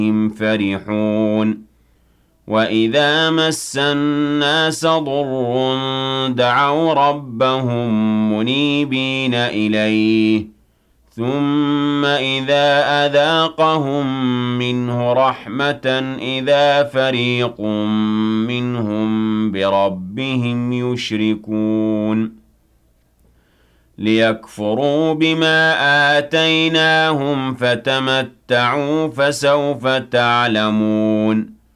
فرحون وإذا مس الناس ضر دعوا ربهم منيبين إليه ثم إذا أذاقهم منه رحمة إذا فريق منهم بربهم يشركون ليكفروا بما آتيناهم فتمتعوا فسوف تعلمون